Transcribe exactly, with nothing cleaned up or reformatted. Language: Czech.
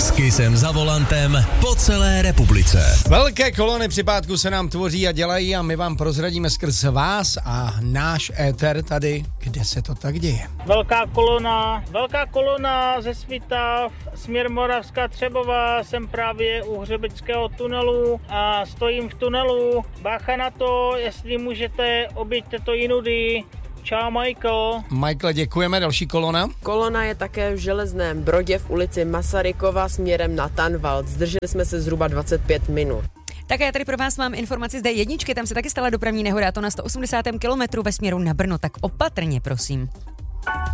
S Kissem za volantem po celé republice. Velké kolony připádků se nám tvoří a dělají a my vám prozradíme skrz vás a náš éter tady, kde se to tak děje. Velká kolona, velká kolona ze Svitav, směr Moravská Třebová, jsem právě u Hřebického tunelu a stojím v tunelu. Bácha na to, jestli můžete, objeďte to jinudy. Čau, Michael. Michael, děkujeme. Další kolona? Kolona je také v Železném Brodě v ulici Masarykova směrem na Tanvald. Zdrželi jsme se zhruba dvacet pět minut. Tak já tady pro vás mám informaci z D jedna, tam se taky stala dopravní nehoda, to na sto osmdesátém kilometru ve směru na Brno, tak opatrně prosím.